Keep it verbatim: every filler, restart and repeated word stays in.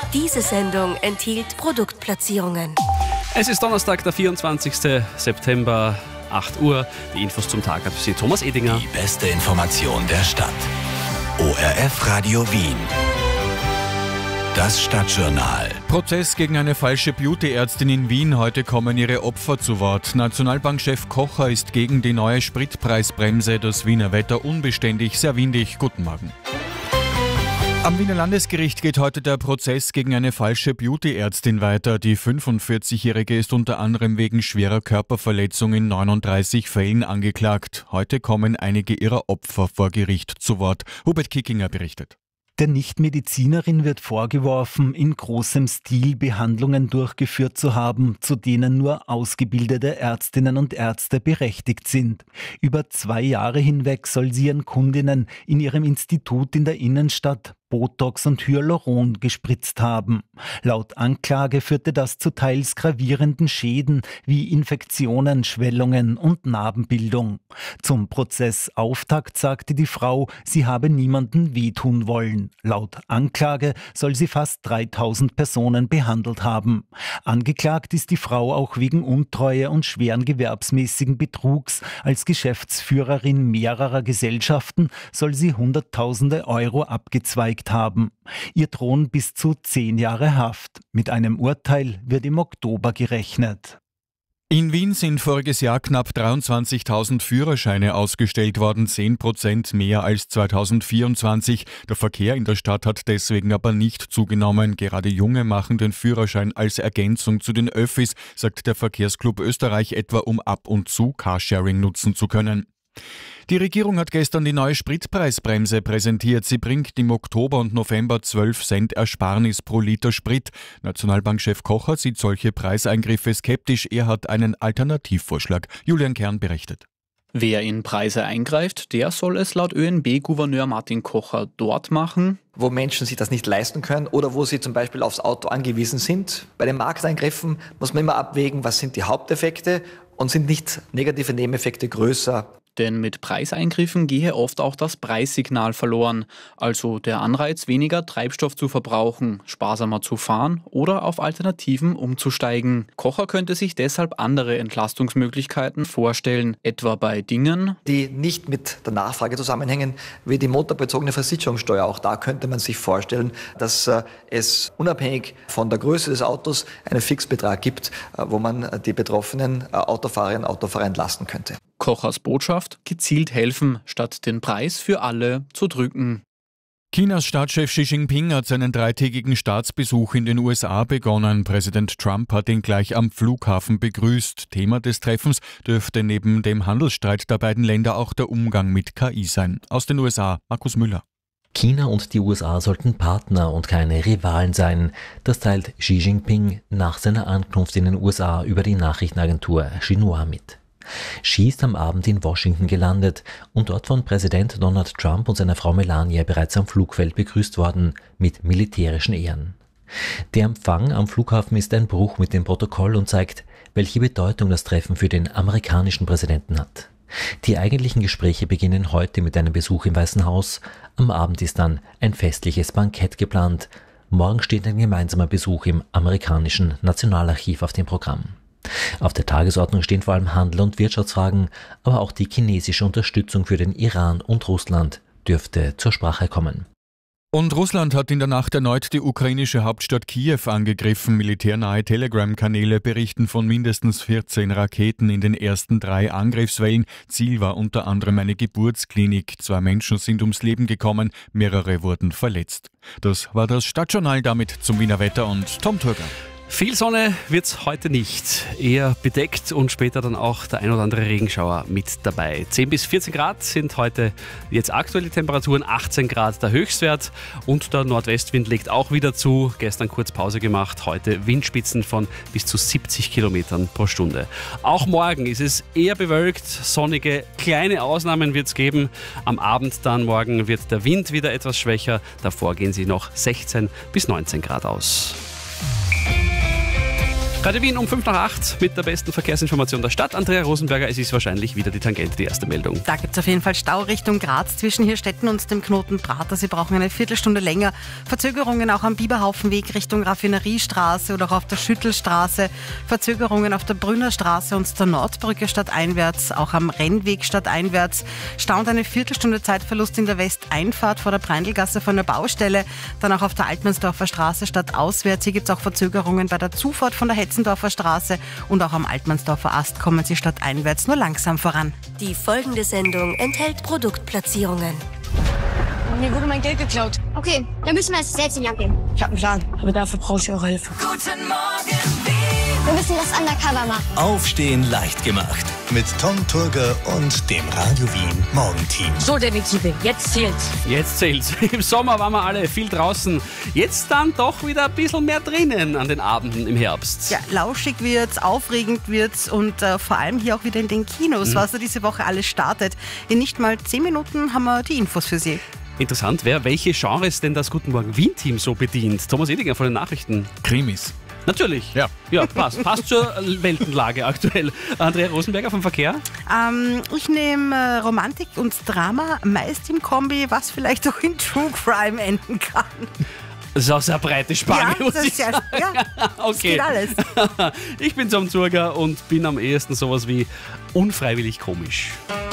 Diese Sendung enthielt Produktplatzierungen. Es ist Donnerstag, der vierundzwanzigsten September, acht Uhr. Die Infos zum Tag hat für Sie Thomas Edinger. Die beste Information der Stadt. O R F Radio Wien. Das Stadtjournal. Prozess gegen eine falsche Beauty-Ärztin in Wien. Heute kommen ihre Opfer zu Wort. Nationalbankchef Kocher ist gegen die neue Spritpreisbremse. Das Wiener Wetter unbeständig, sehr windig. Guten Morgen. Am Wiener Landesgericht geht heute der Prozess gegen eine falsche Beauty-Ärztin weiter. Die fünfundvierzigjährige ist unter anderem wegen schwerer Körperverletzung in neununddreißig Fällen angeklagt. Heute kommen einige ihrer Opfer vor Gericht zu Wort. Hubert Kickinger berichtet. Der Nichtmedizinerin wird vorgeworfen, in großem Stil Behandlungen durchgeführt zu haben, zu denen nur ausgebildete Ärztinnen und Ärzte berechtigt sind. Über zwei Jahre hinweg soll sie ihren Kundinnen in ihrem Institut in der Innenstadt Botox und Hyaluron gespritzt haben. Laut Anklage führte das zu teils gravierenden Schäden wie Infektionen, Schwellungen und Narbenbildung. Zum Prozessauftakt sagte die Frau, sie habe niemanden wehtun wollen. Laut Anklage soll sie fast dreitausend Personen behandelt haben. Angeklagt ist die Frau auch wegen Untreue und schweren gewerbsmäßigen Betrugs. Als Geschäftsführerin mehrerer Gesellschaften soll sie Hunderttausende Euro abgezweigt haben. Ihr drohen bis zu zehn Jahre Haft. Mit einem Urteil wird im Oktober gerechnet. In Wien sind voriges Jahr knapp dreiundzwanzigtausend Führerscheine ausgestellt worden, zehn Prozent mehr als zweitausendvierundzwanzig. Der Verkehr in der Stadt hat deswegen aber nicht zugenommen. Gerade Junge machen den Führerschein als Ergänzung zu den Öffis, sagt der Verkehrsclub Österreich, etwa um ab und zu Carsharing nutzen zu können. Die Regierung hat gestern die neue Spritpreisbremse präsentiert. Sie bringt im Oktober und November zwölf Cent Ersparnis pro Liter Sprit. Nationalbankchef Kocher sieht solche Preiseingriffe skeptisch. Er hat einen Alternativvorschlag. Julian Kern berichtet. Wer in Preise eingreift, der soll es laut Ö N B-Gouverneur Martin Kocher dort machen, wo Menschen sich das nicht leisten können oder wo sie zum Beispiel aufs Auto angewiesen sind. Bei den Markteingriffen muss man immer abwägen, was sind die Haupteffekte und sind nicht negative Nebeneffekte größer. Denn mit Preiseingriffen gehe oft auch das Preissignal verloren, also der Anreiz, weniger Treibstoff zu verbrauchen, sparsamer zu fahren oder auf Alternativen umzusteigen. Kocher könnte sich deshalb andere Entlastungsmöglichkeiten vorstellen, etwa bei Dingen, die nicht mit der Nachfrage zusammenhängen, wie die motorbezogene Versicherungssteuer. Auch da könnte man sich vorstellen, dass äh, es unabhängig von der Größe des Autos einen Fixbetrag gibt, äh, wo man die betroffenen äh, Autofahrerinnen und Autofahrer entlasten könnte. Kochers Botschaft: gezielt helfen, statt den Preis für alle zu drücken. Chinas Staatschef Xi Jinping hat seinen dreitägigen Staatsbesuch in den U S A begonnen. Präsident Trump hat ihn gleich am Flughafen begrüßt. Thema des Treffens dürfte neben dem Handelsstreit der beiden Länder auch der Umgang mit K I sein. Aus den U S A, Markus Müller. China und die U S A sollten Partner und keine Rivalen sein. Das teilt Xi Jinping nach seiner Ankunft in den U S A über die Nachrichtenagentur Xinhua mit. Xi ist am Abend in Washington gelandet und dort von Präsident Donald Trump und seiner Frau Melania bereits am Flugfeld begrüßt worden, mit militärischen Ehren. Der Empfang am Flughafen ist ein Bruch mit dem Protokoll und zeigt, welche Bedeutung das Treffen für den amerikanischen Präsidenten hat. Die eigentlichen Gespräche beginnen heute mit einem Besuch im Weißen Haus. Am Abend ist dann ein festliches Bankett geplant. Morgen steht ein gemeinsamer Besuch im amerikanischen Nationalarchiv auf dem Programm. Auf der Tagesordnung stehen vor allem Handel- und Wirtschaftsfragen, aber auch die chinesische Unterstützung für den Iran und Russland dürfte zur Sprache kommen. Und Russland hat in der Nacht erneut die ukrainische Hauptstadt Kiew angegriffen. Militärnahe Telegram-Kanäle berichten von mindestens vierzehn Raketen in den ersten drei Angriffswellen. Ziel war unter anderem eine Geburtsklinik. Zwei Menschen sind ums Leben gekommen, mehrere wurden verletzt. Das war das Stadtjournal, damit zum Wiener Wetter und Tom Turger. Viel Sonne wird's heute nicht. Eher bedeckt und später dann auch der ein oder andere Regenschauer mit dabei. zehn bis vierzehn Grad sind heute jetzt aktuelle Temperaturen, achtzehn Grad der Höchstwert und der Nordwestwind legt auch wieder zu. Gestern kurz Pause gemacht, heute Windspitzen von bis zu siebzig Kilometern pro Stunde. Auch morgen ist es eher bewölkt, sonnige kleine Ausnahmen wird's geben. Am Abend dann morgen wird der Wind wieder etwas schwächer. Davor gehen sie noch sechzehn bis neunzehn Grad aus. Radio Wien um fünf nach acht mit der besten Verkehrsinformation der Stadt. Andrea Rosenberger, es ist wahrscheinlich wieder die Tangente, die erste Meldung. Da gibt es auf jeden Fall Stau Richtung Graz zwischen Hirstetten und dem Knoten Prater. Sie brauchen eine Viertelstunde länger. Verzögerungen auch am Biberhaufenweg Richtung Raffineriestraße oder auch auf der Schüttelstraße. Verzögerungen auf der Brünnerstraße und der Nordbrücke stadteinwärts, auch am Rennweg stadteinwärts. Stau und eine Viertelstunde Zeitverlust in der Westeinfahrt vor der Breindelgasse von der Baustelle. Dann auch auf der Altmannsdorfer Straße stadtauswärts. Hier gibt es auch Verzögerungen bei der Zufahrt von der Hetzendorfer Straße und auch am Altmannsdorfer Ast kommen Sie stadteinwärts nur langsam voran. Die folgende Sendung enthält Produktplatzierungen. Mir wurde mein Geld geklaut. Okay, dann müssen wir es selbst in die Hand nehmen. Ich habe einen Plan, aber dafür brauche ich eure Hilfe. Guten Morgen, Wien. Wir müssen das undercover machen. Aufstehen leicht gemacht. Mit Tom Turger und dem Radio Wien Morgenteam. So, Detektive, jetzt zählt's. Jetzt zählt's. Im Sommer waren wir alle viel draußen. Jetzt dann doch wieder ein bisschen mehr drinnen an den Abenden im Herbst. Ja, lauschig wird's, aufregend wird's und äh, vor allem hier auch wieder in den Kinos, mhm. was da diese Woche alles startet. In nicht mal zehn Minuten haben wir die Infos für Sie. Interessant wäre, welche Genres denn das Guten Morgen Wien-Team so bedient. Thomas Edinger von den Nachrichten. Krimis. Natürlich. Ja. Ja, passt. Passt zur Weltenlage aktuell. Andrea Rosenberger vom Verkehr. Ähm, ich nehme äh, Romantik und Drama, meist im Kombi, was vielleicht auch in True Crime enden kann. Das ist auch sehr breite Spanne, ja, muss das ich ist ja, sagen. ja, das okay. geht alles. Ich bin Tom Zurger und bin am ehesten sowas wie unfreiwillig komisch.